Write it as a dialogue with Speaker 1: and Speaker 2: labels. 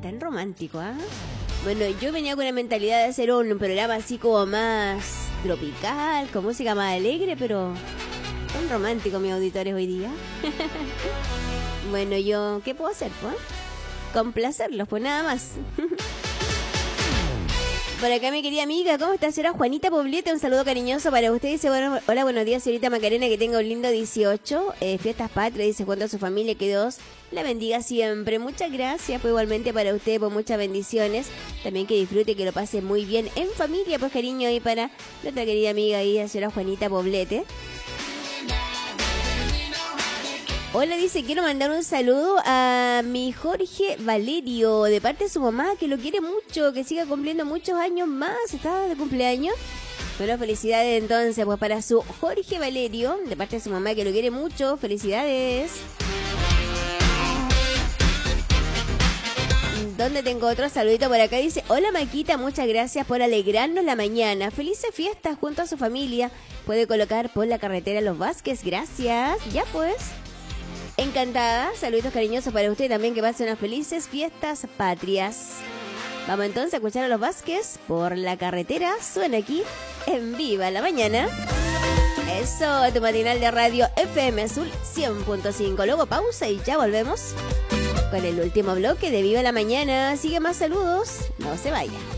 Speaker 1: Tan romántico, ¿ah? Bueno, yo venía con la mentalidad de hacer un programa así como más tropical, con música más alegre, pero tan romántico mis auditores hoy día. Bueno, yo, ¿qué puedo hacer, pues? Complacerlos, pues nada más. Por acá mi querida amiga, ¿cómo está señora Juanita Poblete? Un saludo cariñoso para usted. Dice, bueno, hola, buenos días, señorita Macarena, que tenga un lindo 18. Fiestas patrias, dice, junto a su familia, que Dios la bendiga siempre. Muchas gracias, pues igualmente para usted, pues muchas bendiciones. También que disfrute, que lo pase muy bien en familia, pues cariño, y para nuestra querida amiga ahí, la señora Juanita Poblete. Hola, dice, quiero mandar un saludo a mi Jorge Valerio, de parte de su mamá, que lo quiere mucho, que siga cumpliendo muchos años más, está de cumpleaños. Bueno, felicidades entonces, pues para su Jorge Valerio, de parte de su mamá, que lo quiere mucho, felicidades. ¿Dónde tengo otro saludito por acá? Dice, hola Maquita, muchas gracias por alegrarnos la mañana. Felices fiestas junto a su familia. Puede colocar por la carretera Los Vázquez, gracias. Ya pues. Encantada, saluditos cariñosos para usted también, que pasen unas felices fiestas patrias. Vamos entonces a escuchar a Los Vázquez por la carretera. Suena aquí en Viva la Mañana. Eso, tu matinal de radio FM Azul 100.5. Luego pausa y ya volvemos con el último bloque de Viva la Mañana. Sigue más saludos, no se vaya.